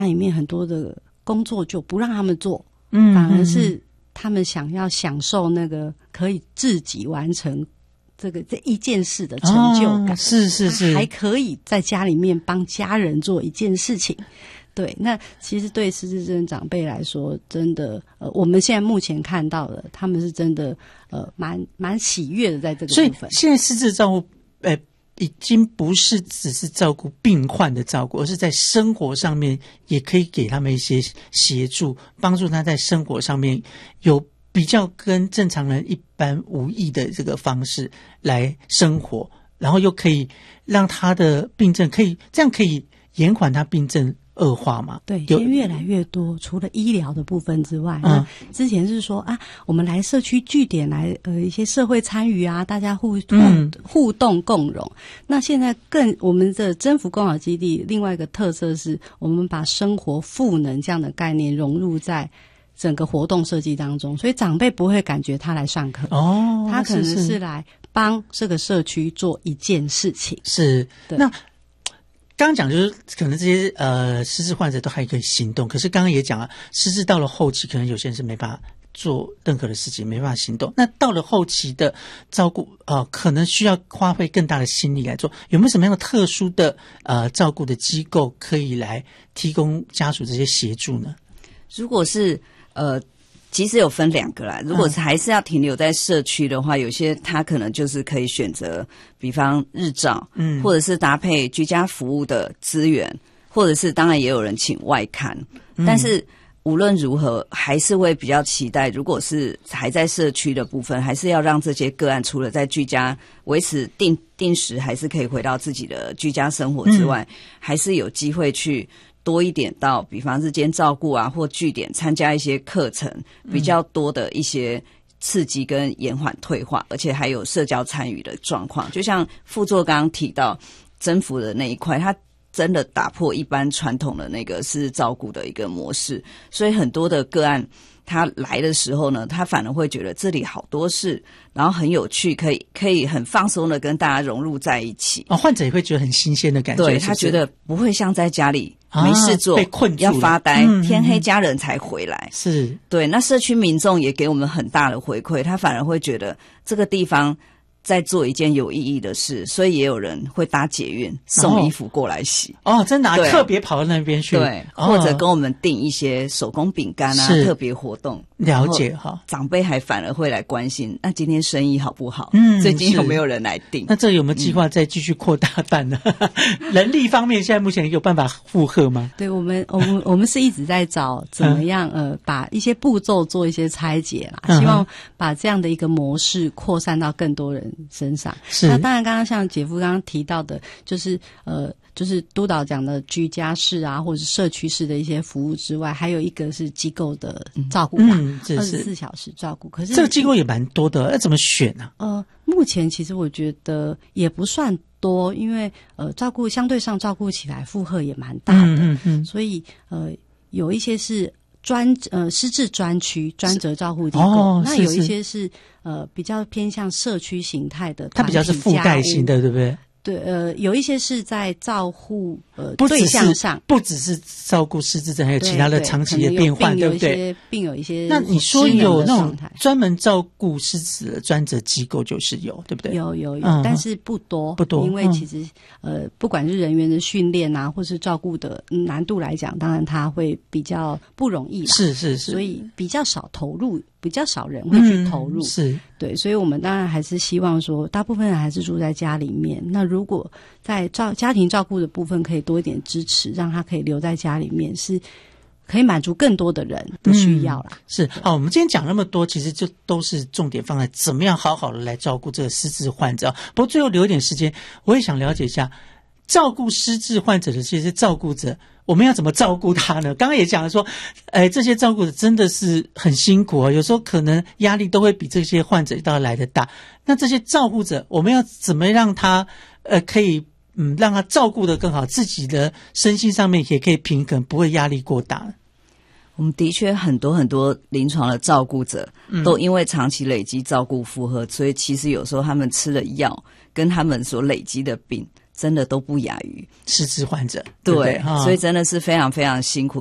那里面很多的工作就不让他们做，反而是他们想要享受那个可以自己完成这一件事的成就感， 是， 还可以在家里面帮家人做一件事情。对，那其实对失智症长辈来说，真的我们现在目前看到的，他们是真的蛮喜悦的在这个部分。 所以现在失智照顾已经不是只是照顾病患的照顾，而是在生活上面也可以给他们一些协助，帮助他在生活上面有比较跟正常人一般无异的这个方式来生活，然后又可以让他的病症可以延缓他病症恶化嘛？ 对，现在越来越多，除了医疗的部分之外，之前是说我们来社区据点来一些社会参与啊，大家互动共融。那现在我们的征服共好基地另外一个特色是，我们把生活赋能这样的概念融入在整个活动设计当中，所以长辈不会感觉他来上课，他可能是来帮这个社区做一件事情。 是，那刚刚讲就是可能这些失智患者都还可以行动，可是刚刚也讲了，失智到了后期，可能有些人是没办法做任何的事情，没办法行动。那到了后期的照顾可能需要花费更大的心力来做。有没有什么样的特殊的照顾的机构可以来提供家属这些协助呢？ 如果是其实有分两个啦，如果还是要停留在社区的话，有些他可能就是可以选择比方日照，或者是搭配居家服务的资源，或者是当然也有人请外看，但是无论如何还是会比较期待，如果是还在社区的部分，还是要让这些个案除了在居家维持定时还是可以回到自己的居家生活之外，还是有机会去多一点到比方日间照顾啊或据点参加一些课程，比较多的一些刺激跟延缓退化，而且还有社交参与的状况。就像副座刚刚提到征服的那一块，它真的打破一般传统的那个是照顾的一个模式，所以很多的个案他来的时候呢，他反而会觉得这里好多事，然后很有趣，可以很放松的跟大家融入在一起。 患者也会觉得很新鲜的感觉， 对，他觉得不会像在家里没事做， 被困住要发呆，天黑家人才回来。 是， 对。那社区民众也给我们很大的回馈，他反而会觉得这个地方在做一件有意义的事，所以也有人会搭捷运送衣服过来洗。 真的特别跑到那边去， 对，或者跟我们订一些手工饼干啊，特别活动。 了解哈， 长辈还反而会来关心，那今天生意好不好？最近有没有人来订？ 那这有没有计划再继续扩大办呢？人力方面现在目前有办法负荷吗？ 对，我们是一直在找怎么样把一些步骤做一些拆解啦，希望把这样的一个模式扩散到更多人身上。那当然刚刚像姐夫刚刚提到的，就是督导讲的居家式啊，或者是社区式的一些服务之外，还有一个是机构的照顾吧，24小时照顾。可是这个机构也蛮多的，要怎么选啊？ 目前其实我觉得也不算多，因为相对上照顾起来负荷也蛮大的，所以有一些是失智专区专责照护机构，那有一些是比较偏向社区形态的， 它比较是覆盖型的，对不对？ 对，有一些是在照护对象上， 不只是照顾失智症，还有其他的长期的变患，对不对？ 并有一些。 那你说有那种专门照顾失智的专责机构，就是有，对不对？ 有，但是不多，因为其实不管是人员的训练啊，或是照顾的难度来讲，当然它会比较不容易啦， 是， 所以比较少投入。比较少人会去投入， 是对，所以我们当然还是希望说，大部分人还是住在家里面。那如果在家庭照顾的部分可以多一点支持，让他可以留在家里面，是可以满足更多的人的需要啦。 是好，我们今天讲那么多，其实就都是重点放在怎么样好好的来照顾这个失智患者。不过最后留一点时间，我也想了解一下，照顾失智患者的这些照顾者，我们要怎么照顾他呢？刚刚也讲了说，这些照顾者真的是很辛苦啊，有时候可能压力都会比这些患者都要来得大。那这些照顾者，我们要怎么让他可以让他照顾得更好，自己的身心上面也可以平衡，不会压力过大？ 我们的确很多临床的照顾者都因为长期累积照顾负荷，所以其实有时候他们吃的药跟他们所累积的病真的都不亚于失智患者。 对， 对， 所以真的是非常非常辛苦。